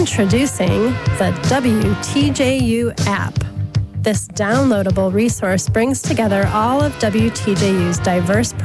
Introducing the WTJU app. This downloadable resource brings together all of WTJU's diverse